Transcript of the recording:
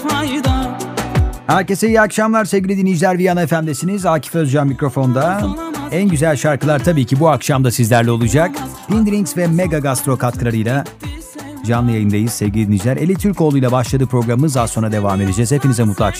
fayda. Herkese iyi akşamlar sevgili dinleyiciler. Viyana FM'desiniz. Akif Özcan mikrofonda. En güzel şarkılar tabii ki bu akşam da sizlerle olacak. Pindrinks ve Mega Gastro katkılarıyla canlı yayındayız sevgili dinleyiciler. Eli Türkoğlu ile başladı programımız. Az sonra devam edeceğiz. Hepinize mutlu akşamlar.